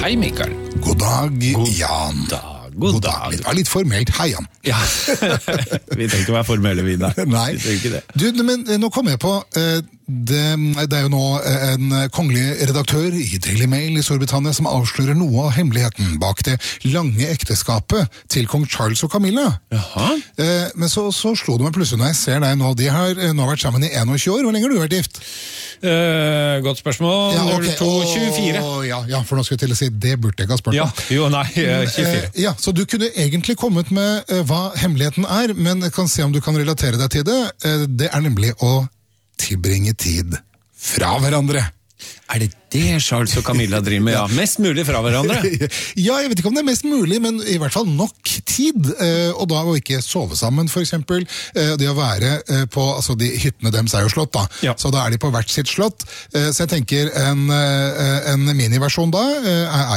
Hei, Mikael. God dag, Jan. God dag. Det var litt formelt. Hei, Jan. Ja, vi trenger ikke å være formelle, vi der. Nei. Vi trenger ikke det. Du, men nå kommer jeg på, det er jo nå en kongelig redaktør i Daily Mail i Storbritannia som avslører noe av hemmeligheten bak det lange ekteskapet til kong Charles og Camilla. Jaha. Men så slo det meg plutselig når jeg ser deg nå. De har nå vært sammen i 21 år. Hvor lenge har du vært gift? Godt spørsmål. Ja, ok. 0224. Ja, for nå skulle jeg til å si, det burde jeg ikke ha spurt Ja, om. jo, nei, 24. Ja, så du kunne egentlig kommet med hva hemmeligheten er, men jeg kan se om du kan relatere deg til det. Det er nemlig å tilbringe tid fra hverandre. Er det Charles og Camilla driver med? Ja, mest mulig fra hverandre. Ja, jeg vet ikke om det er mest mulig, men i hvert fall nok tid. Og da å ikke sove sammen, for eksempel. Det å være på, altså de hyttene deres er jo slott da. Ja. Så da er de på hvert sitt slott. Så jeg tenker en miniversjon da er